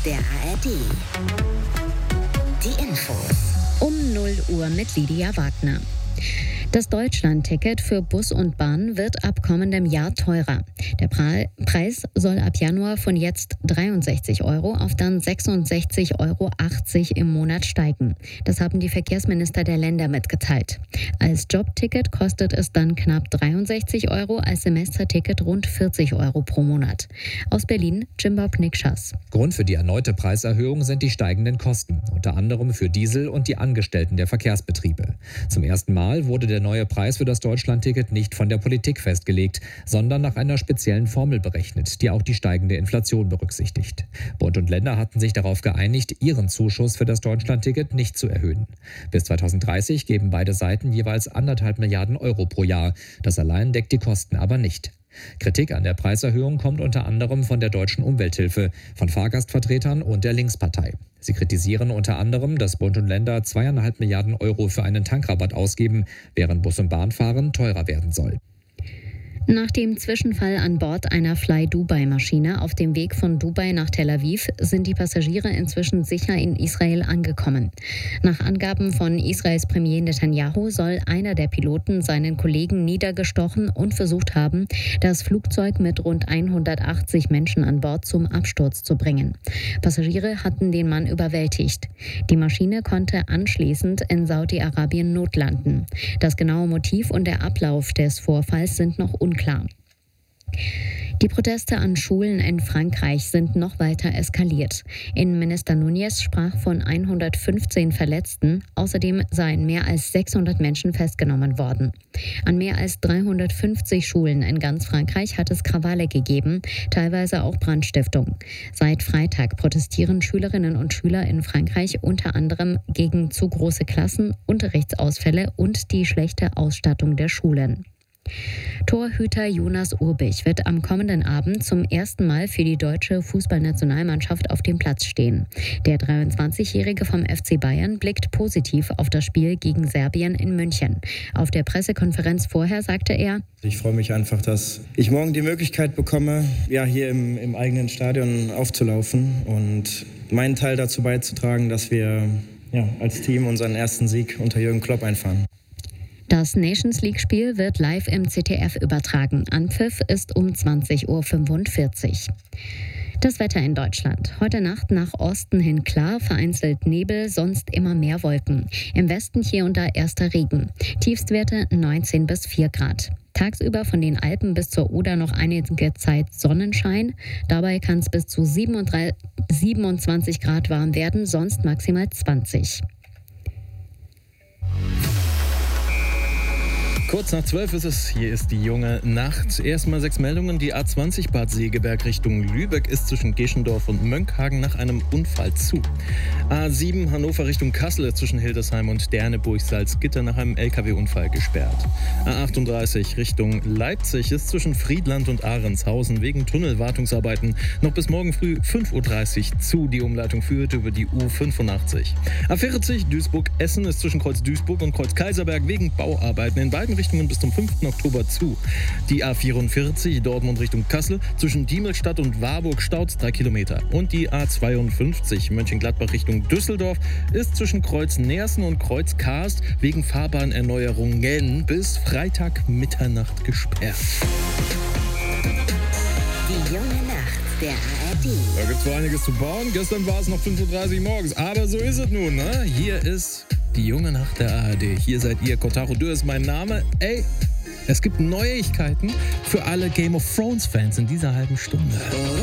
der ARD. Die Infos. Um 0 Uhr mit Lydia Wagner. Das Deutschland-Ticket für Bus und Bahn wird ab kommendem Jahr teurer. Der Preis soll ab Januar von jetzt 63 € auf dann 66,80 € im Monat steigen. Das haben die Verkehrsminister der Länder mitgeteilt. Als Jobticket kostet es dann knapp 63 €, als Semesterticket rund 40 € pro Monat. Aus Berlin, Jimbo Knickschas. Grund für die erneute Preiserhöhung sind die steigenden Kosten, unter anderem für Diesel und die Angestellten der Verkehrsbetriebe. Zum ersten Mal wurde der neue Preis für das Deutschlandticket nicht von der Politik festgelegt, sondern nach einer speziellen Formel berechnet, die auch die steigende Inflation berücksichtigt. Bund und Länder hatten sich darauf geeinigt, ihren Zuschuss für das Deutschlandticket nicht zu erhöhen. Bis 2030 geben beide Seiten jeweils 1,5 Milliarden € pro Jahr. Das allein deckt die Kosten aber nicht. Kritik an der Preiserhöhung kommt unter anderem von der Deutschen Umwelthilfe, von Fahrgastvertretern und der Linkspartei. Sie kritisieren unter anderem, dass Bund und Länder 2,5 Milliarden € für einen Tankrabatt ausgeben, während Bus- und Bahnfahren teurer werden soll. Nach dem Zwischenfall an Bord einer Fly-Dubai-Maschine auf dem Weg von Dubai nach Tel Aviv sind die Passagiere inzwischen sicher in Israel angekommen. Nach Angaben von Israels Premier Netanyahu soll einer der Piloten seinen Kollegen niedergestochen und versucht haben, das Flugzeug mit rund 180 Menschen an Bord zum Absturz zu bringen. Passagiere hatten den Mann überwältigt. Die Maschine konnte anschließend in Saudi-Arabien notlanden. Das genaue Motiv und der Ablauf des Vorfalls sind noch unklar. Die Proteste an Schulen in Frankreich sind noch weiter eskaliert. Innenminister Núñez sprach von 115 Verletzten. Außerdem seien mehr als 600 Menschen festgenommen worden. An mehr als 350 Schulen in ganz Frankreich hat es Krawalle gegeben, teilweise auch Brandstiftung. Seit Freitag protestieren Schülerinnen und Schüler in Frankreich unter anderem gegen zu große Klassen, Unterrichtsausfälle und die schlechte Ausstattung der Schulen. Torhüter Jonas Urbich wird am kommenden Abend zum ersten Mal für die deutsche Fußballnationalmannschaft auf dem Platz stehen. Der 23-Jährige vom FC Bayern blickt positiv auf das Spiel gegen Serbien in München. Auf der Pressekonferenz vorher sagte er: Ich freue mich einfach, dass ich morgen die Möglichkeit bekomme, hier im eigenen Stadion aufzulaufen und meinen Teil dazu beizutragen, dass wir als Team unseren ersten Sieg unter Jürgen Klopp einfahren. Das Nations-League-Spiel wird live im ZDF übertragen. Anpfiff ist um 20:45 Uhr. Das Wetter in Deutschland. Heute Nacht nach Osten hin klar, vereinzelt Nebel, sonst immer mehr Wolken. Im Westen hier und da erster Regen. Tiefstwerte 19 bis 4 Grad. Tagsüber von den Alpen bis zur Oder noch einige Zeit Sonnenschein. Dabei kann es bis zu 27 Grad warm werden, sonst maximal 20. Kurz nach 12 ist es, hier ist die junge Nacht. Erstmal 6 Meldungen. Die A20 Bad Segeberg Richtung Lübeck ist zwischen Geschendorf und Mönckehagen nach einem Unfall zu. A7 Hannover Richtung Kassel zwischen Hildesheim und Derneburg-Salzgitter nach einem LKW-Unfall gesperrt. A38 Richtung Leipzig ist zwischen Friedland und Ahrenshausen wegen Tunnelwartungsarbeiten noch bis morgen früh 5:30 Uhr zu. Die Umleitung führt über die U85. A40 Duisburg-Essen ist zwischen Kreuz Duisburg und Kreuz Kaiserberg wegen Bauarbeiten in beiden Richtungen bis zum 5. Oktober zu. Die A44 Dortmund Richtung Kassel zwischen Diemelstadt und Warburg staut 3 Kilometer. Und die A52 Mönchengladbach Richtung Düsseldorf ist zwischen Kreuz Neersen und Kreuz Karst wegen Fahrbahnerneuerungen bis Freitag Mitternacht gesperrt. Die junge Nacht der ARD. Da gibt's wohl einiges zu bauen. Gestern war es noch 5:30 Uhr morgens. Aber so ist es nun, ne? Hier ist die junge Nacht der ARD. Hier seid ihr. Kotaro Dürr ist mein Name. Es gibt Neuigkeiten für alle Game of Thrones Fans in dieser halben Stunde.